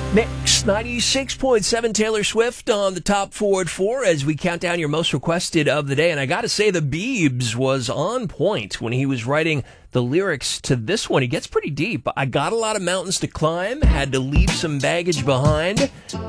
Mix 96.7 Taylor Swift on the top forward 4 as we count down your most requested of the day. And I got to say, the Biebs was on point when he was writing the lyrics to this one. He gets pretty deep. I got a lot of mountains to climb, had to leave some baggage behind.